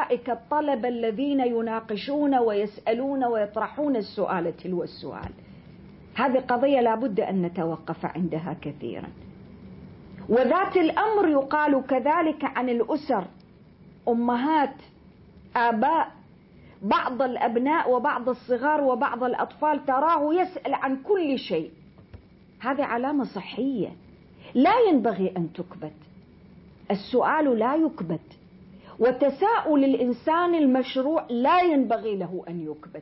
أولئك الطلبة الذين يناقشون ويسألون ويطرحون السؤال تلو السؤال. هذه قضية لا بد أن نتوقف عندها كثيرا. وذات الأمر يقال كذلك عن الأسر، أمهات، آباء، بعض الأبناء وبعض الصغار وبعض الأطفال تراه يسأل عن كل شيء. هذه علامة صحية لا ينبغي أن تكبت. السؤال لا يكبت، وتساؤل الإنسان المشروع لا ينبغي له أن يكبت.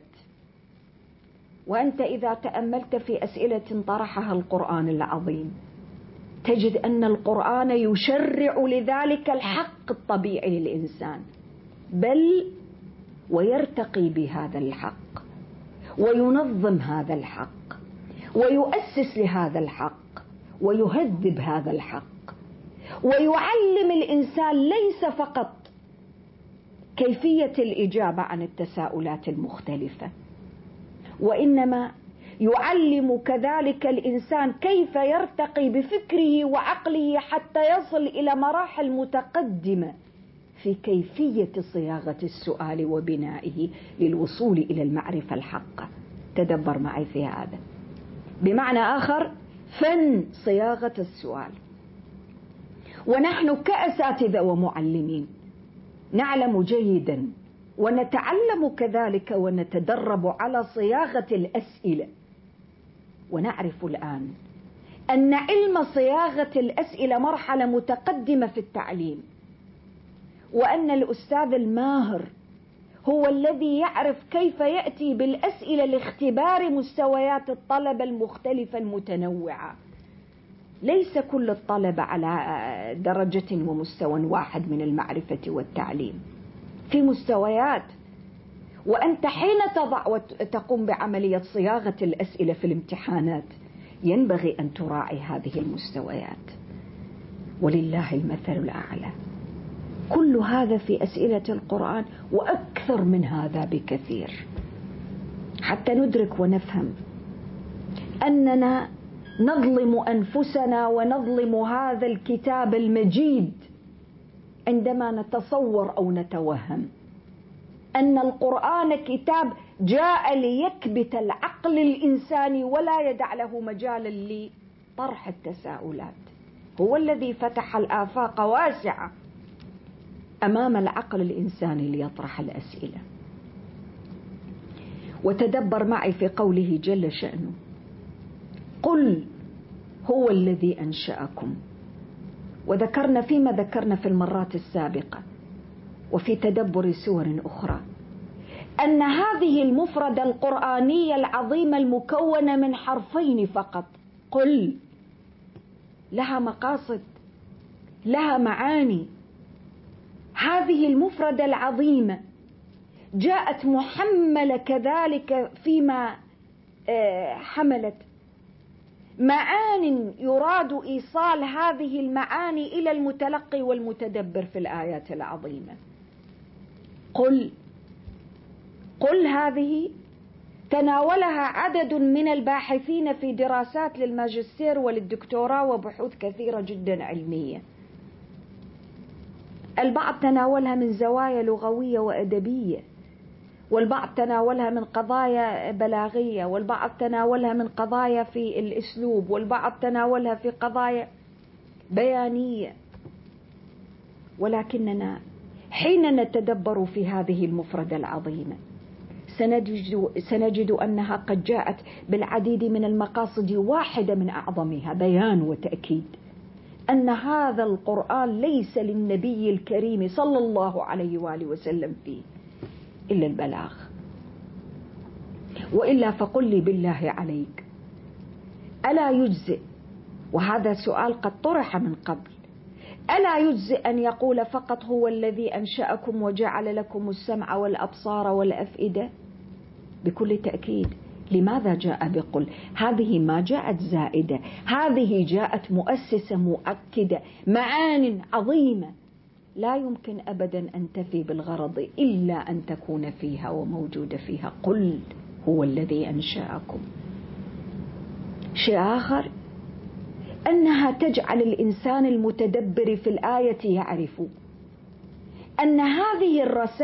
وأنت إذا تأملت في أسئلة طرحها القرآن العظيم تجد أن القرآن يشرع لذلك الحق الطبيعي للإنسان، بل ويرتقي بهذا الحق وينظم هذا الحق ويؤسس لهذا الحق ويهذب هذا الحق، ويعلم الإنسان ليس فقط كيفية الإجابة عن التساؤلات المختلفة، وإنما يعلم كذلك الإنسان كيف يرتقي بفكره وعقله حتى يصل إلى مراحل متقدمة في كيفية صياغة السؤال وبنائه للوصول إلى المعرفة الحقة. تدبر معي في هذا، بمعنى آخر فن صياغة السؤال. ونحن كأساتذة ومعلمين نعلم جيدا ونتعلم كذلك ونتدرب على صياغة الأسئلة، ونعرف الآن أن علم صياغة الأسئلة مرحلة متقدمة في التعليم، وأن الأستاذ الماهر هو الذي يعرف كيف يأتي بالأسئلة لاختبار مستويات الطلبة المختلفة المتنوعة. ليس كل الطلبة على درجة ومستوى واحد من المعرفة والتعليم، في مستويات. وأنت حين تضع وتقوم بعملية صياغة الأسئلة في الامتحانات ينبغي أن تراعي هذه المستويات، ولله المثل الأعلى. كل هذا في أسئلة القرآن وأكثر من هذا بكثير، حتى ندرك ونفهم أننا نظلم أنفسنا ونظلم هذا الكتاب المجيد عندما نتصور أو نتوهم أن القرآن كتاب جاء ليكبت العقل الإنساني ولا يدع له مجالا لطرح التساؤلات. هو الذي فتح الآفاق واسعة أمام العقل الإنساني ليطرح الأسئلة. وتدبر معي في قوله جل شأنه: قل هو الذي أنشأكم. وذكرنا فيما ذكرنا في المرات السابقة وفي تدبر سور أخرى أن هذه المفردة القرآنية العظيمة المكونة من حرفين فقط، قل، لها مقاصد، لها معاني. هذه المفردة العظيمة جاءت محملة كذلك فيما حملت معان يراد إيصال هذه المعاني إلى المتلقي والمتدبر في الآيات العظيمة. قل هذه تناولها عدد من الباحثين في دراسات للماجستير وللدكتوراه وبحوث كثيرة جدا علمية. البعض تناولها من زوايا لغوية وأدبية، والبعض تناولها من قضايا بلاغية، والبعض تناولها من قضايا في الأسلوب، والبعض تناولها في قضايا بيانية. ولكننا حين نتدبر في هذه المفردة العظيمة سنجد أنها قد جاءت بالعديد من المقاصد، واحدة من أعظمها بيان وتأكيد أن هذا القرآن ليس للنبي الكريم صلى الله عليه وآله وسلم فيه إلا البلاغ. وإلا فقل لي بالله عليك، ألا يجزئ، وهذا سؤال قد طرح من قبل، ألا يجزئ أن يقول فقط هو الذي أنشأكم وجعل لكم السمع والأبصار والأفئدة؟ بكل تأكيد. لماذا جاء بقل؟ هذه ما جاءت زائدة، هذه جاءت مؤسسة مؤكدة، معان عظيمة لا يمكن أبدا أن تفي بالغرض إلا أن تكون فيها وموجودة فيها. قل هو الذي أنشأكم. شيء آخر أنها تجعل الإنسان المتدبر في الآية يعرف أن هذه الرسائل